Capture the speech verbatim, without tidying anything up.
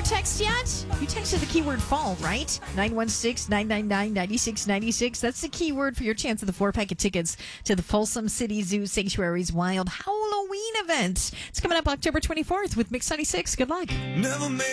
text yet? You texted the keyword fall, right? nine one six, nine nine nine, nine six nine six. That's the keyword for your chance of the four pack of tickets to the Folsom City Zoo Sanctuary's Wild Halloween event. It's coming up October twenty-fourth with Mix ninety-six. Good luck. Never made